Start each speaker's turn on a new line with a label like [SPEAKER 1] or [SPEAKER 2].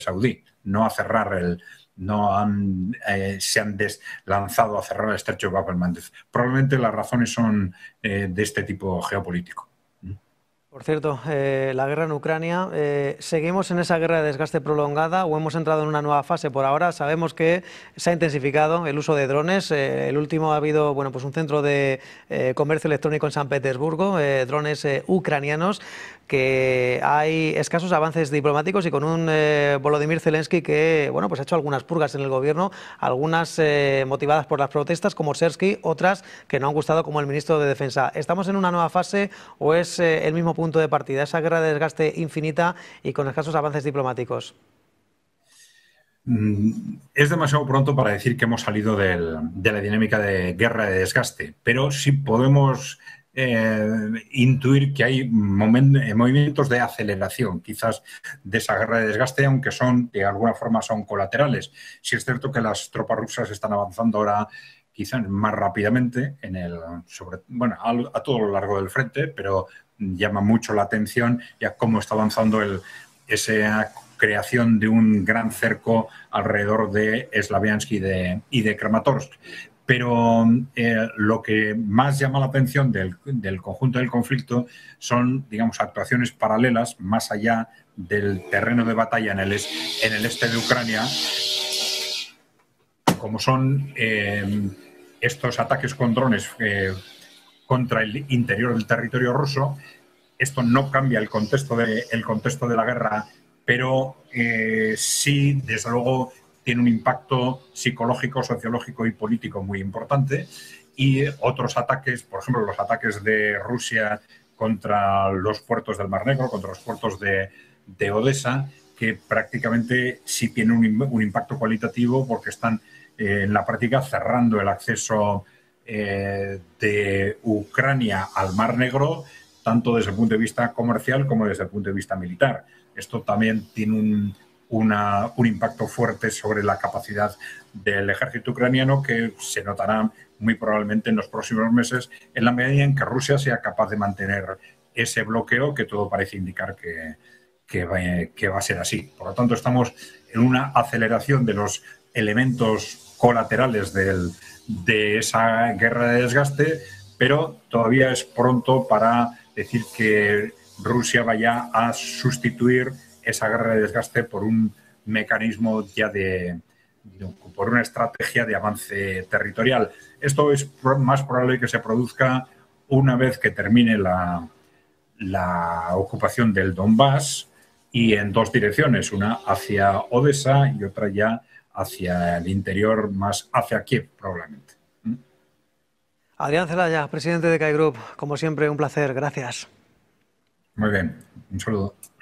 [SPEAKER 1] saudí, no a cerrar se han lanzado a cerrar el estrecho de Bab el-Mandeb. Probablemente las razones son de este tipo geopolítico.
[SPEAKER 2] Por cierto, la guerra en Ucrania, ¿seguimos en esa guerra de desgaste prolongada o hemos entrado en una nueva fase por ahora? Sabemos que se ha intensificado el uso de drones. El último ha habido pues un centro de comercio electrónico en San Petersburgo, drones ucranianos, que hay escasos avances diplomáticos y con un Volodymyr Zelensky que pues ha hecho algunas purgas en el gobierno, algunas motivadas por las protestas como Sersky, otras que no han gustado como el ministro de Defensa. ¿Estamos en una nueva fase o es el mismo punto de partida, esa guerra de desgaste infinita y con escasos avances diplomáticos?
[SPEAKER 1] Es demasiado pronto para decir que hemos salido de la dinámica de guerra de desgaste, pero sí podemos intuir que hay movimientos de aceleración, quizás, de esa guerra de desgaste, aunque de alguna forma son colaterales. Sí es cierto que las tropas rusas están avanzando ahora quizás más rápidamente a todo lo largo del frente, pero llama mucho la atención ya cómo está avanzando esa creación de un gran cerco alrededor de Slaviansk y de Kramatorsk. Pero lo que más llama la atención del conjunto del conflicto son, digamos, actuaciones paralelas más allá del terreno de batalla en el este de Ucrania, como son estos ataques con drones contra el interior del territorio ruso. Esto no cambia el contexto de la guerra, pero sí, desde luego, tiene un impacto psicológico, sociológico y político muy importante. Y otros ataques, por ejemplo, los ataques de Rusia contra los puertos del Mar Negro, contra los puertos de Odessa, que prácticamente sí tienen un impacto cualitativo porque están en la práctica cerrando el acceso de Ucrania al Mar Negro, tanto desde el punto de vista comercial como desde el punto de vista militar. Esto también tiene un impacto fuerte sobre la capacidad del ejército ucraniano, que se notará muy probablemente en los próximos meses, en la medida en que Rusia sea capaz de mantener ese bloqueo, que todo parece indicar que va a ser así. Por lo tanto, estamos en una aceleración de los elementos colaterales de esa guerra de desgaste, pero todavía es pronto para decir que Rusia vaya a sustituir esa guerra de desgaste por un mecanismo ya por una estrategia de avance territorial. Esto es más probable que se produzca una vez que termine la ocupación del Donbass, y en dos direcciones, una hacia Odessa y otra ya hacia el interior, más hacia Kiev, probablemente.
[SPEAKER 2] Adrián Celaya, presidente de CAI Group, como siempre, un placer. Gracias.
[SPEAKER 1] Muy bien, un saludo.